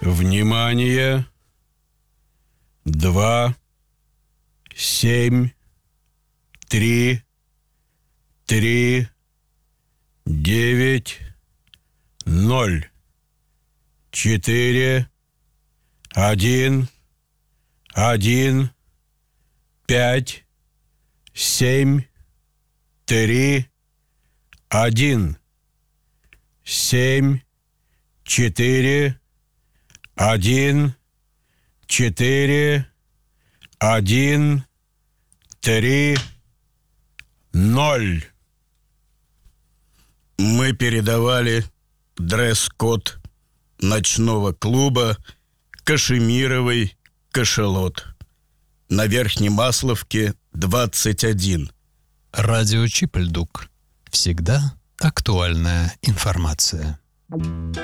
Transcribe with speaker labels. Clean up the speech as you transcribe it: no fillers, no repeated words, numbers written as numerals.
Speaker 1: Внимание! 2, 7, 3, 3, 9, 0, 4, 1, 1, 5, 7, 3, 1, 7, 4, 1, 4, 1, 3, 0.
Speaker 2: Мы передавали дресс-код ночного клуба «Кашемировый кашалот» на Верхней Масловке, 21.
Speaker 3: Радио Чипельдук. Всегда актуальная информация.